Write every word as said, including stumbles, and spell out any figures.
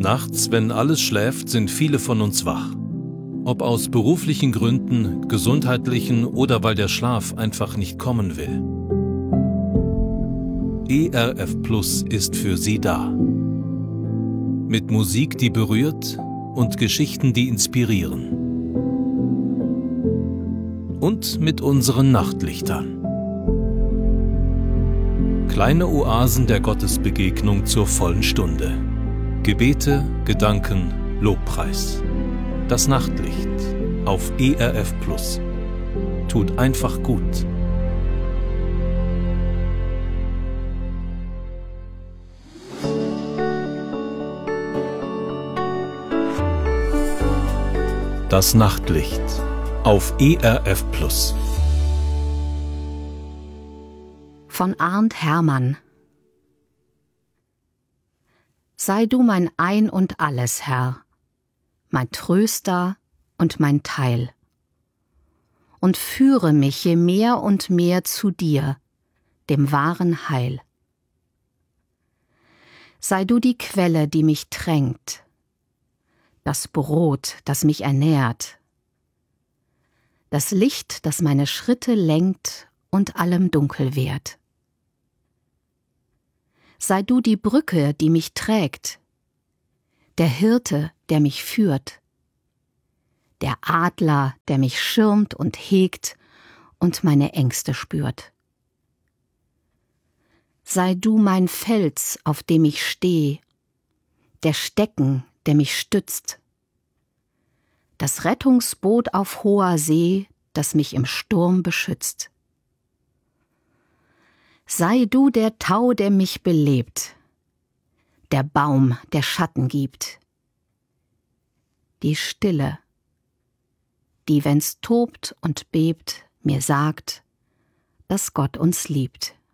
Nachts, wenn alles schläft, sind viele von uns wach. Ob aus beruflichen Gründen, gesundheitlichen oder weil der Schlaf einfach nicht kommen will. E R F Plus ist für Sie da. Mit Musik, die berührt und Geschichten, die inspirieren. Und mit unseren Nachtlichtern. Kleine Oasen der Gottesbegegnung zur vollen Stunde. Gebete, Gedanken, Lobpreis. Das Nachtlicht auf E R F Plus. Tut einfach gut. Das Nachtlicht auf E R F Plus. Von Arndt Hermann. Sei du mein Ein und Alles, Herr, mein Tröster und mein Teil. Und führe mich je mehr und mehr zu dir, dem wahren Heil. Sei du die Quelle, die mich tränkt, das Brot, das mich ernährt, das Licht, das meine Schritte lenkt und allem Dunkel wehrt. Sei du die Brücke, die mich trägt, der Hirte, der mich führt, der Adler, der mich schirmt und hegt und meine Ängste spürt. Sei du mein Fels, auf dem ich steh, der Stecken, der mich stützt, das Rettungsboot auf hoher See, das mich im Sturm beschützt. Sei du der Tau, der mich belebt, der Baum, der Schatten gibt, die Stille, die, wenn's tobt und bebt, mir sagt, dass Gott uns liebt.